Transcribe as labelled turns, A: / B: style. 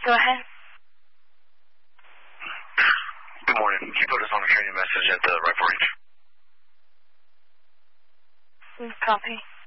A: Go ahead.
B: Good morning. Can you put us on a training message at the rifle range?
A: Copy.